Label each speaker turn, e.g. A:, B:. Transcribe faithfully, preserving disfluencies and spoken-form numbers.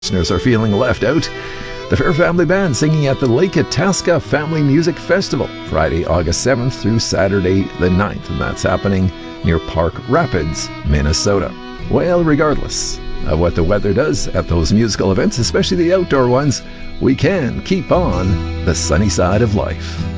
A: listeners are feeling left out. The Fair Family Band singing at the Lake Itasca Family Music Festival, Friday, August seventh through Saturday the ninth, and that's happening near Park Rapids, Minnesota. Well, regardless of what the weather does at those musical events, especially the outdoor ones, we can keep on the sunny side of life.